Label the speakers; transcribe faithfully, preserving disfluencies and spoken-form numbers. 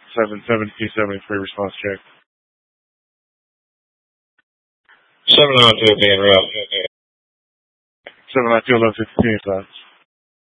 Speaker 1: seven seven two seven three response check.
Speaker 2: seven nine two being rough.
Speaker 1: seven nine two eleven fifty-two thoughts.